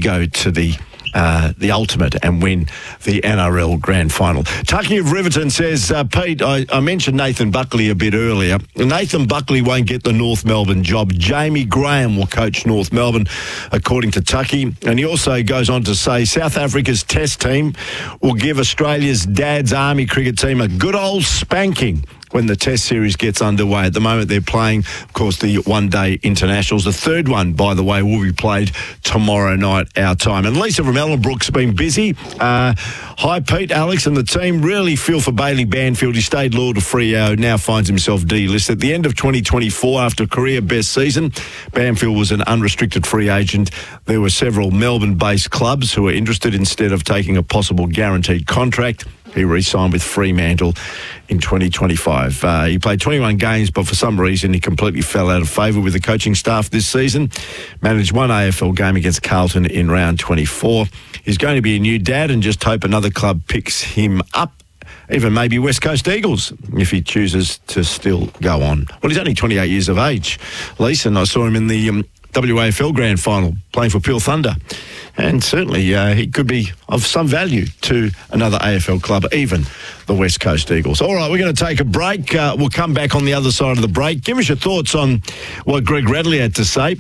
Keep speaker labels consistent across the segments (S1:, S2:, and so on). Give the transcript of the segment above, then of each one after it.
S1: go to the ultimate and win the NRL Grand Final. Tucky of Riverton says, Pete, I mentioned Nathan Buckley a bit earlier. Nathan Buckley won't get the North Melbourne job. Jamie Graham will coach North Melbourne, according to Tucky. And he also goes on to say South Africa's test team will give Australia's dad's army cricket team a good old spanking when the Test series gets underway. At the moment, they're playing, of course, the one-day internationals. The third one, by the way, will be played tomorrow night, our time. And Lisa from Ellenbrook's been busy. Hi, Pete, Alex, and the team really feel for Bailey Banfield. He stayed loyal to Freo, now finds himself delisted. At the end of 2024, after a career-best season, Banfield was an unrestricted free agent. There were several Melbourne-based clubs who were interested instead of taking a possible guaranteed contract. He re-signed with Fremantle in 2025. He played 21 games, but for some reason he completely fell out of favour with the coaching staff this season. Managed one AFL game against Carlton in round 24. He's going to be a new dad and just hope another club picks him up. Even maybe West Coast Eagles, if he chooses to still go on. Well, he's only 28 years of age. Leeson, I saw him in the WAFL Grand Final playing for Peel Thunder. And certainly he could be of some value to another AFL club, even the West Coast Eagles. All right, we're going to take a break. We'll come back on the other side of the break. Give us your thoughts on what Greg Radley had to say.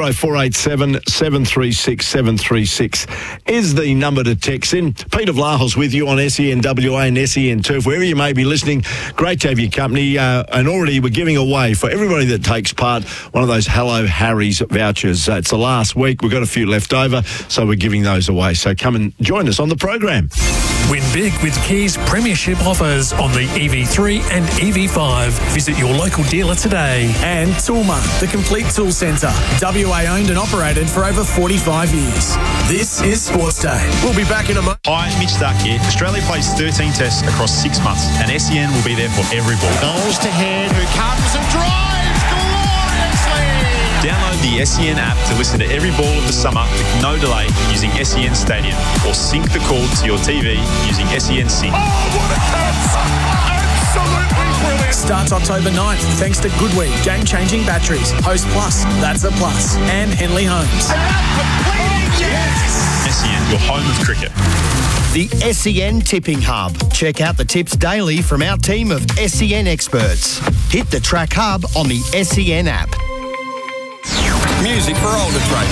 S1: 0487 736 736 is the number to text in. Peter Vlahos with you on SENWA and SEN Turf, wherever you may be listening. Great to have your company. And already we're giving away, for everybody that takes part, one of those Hello Harry's vouchers. It's the last week. We've got a few left over, so we're giving those away. So come and join us on the program.
S2: Win big with Kia's premiership offers on the EV3 and EV5. Visit your local dealer today.
S3: And Toolmart, the complete tool centre. WA owned and operated for over 45 years. This is Sports Day. We'll be back in a moment.
S4: Hi, Mitch Stark here. Australia plays 13 tests across 6 months, and SEN will be there for every ball.
S5: Knowles to Head, who comes and drives gloriously.
S4: Download the SEN app to listen to every ball of the summer with no delay using SEN Stadium, or sync the call to your TV using SEN Sync.
S5: Oh, what a catch! Absolutely brilliant.
S3: Starts October 9th thanks to Goodweed game-changing batteries, Host Plus, that's a plus, and Henley Homes.
S5: Yes!
S4: SEN, your home of cricket.
S6: The SEN Tipping Hub. Check out the tips daily from our team of SEN experts. Hit the Track Hub on the SEN app.
S7: Music for older folk.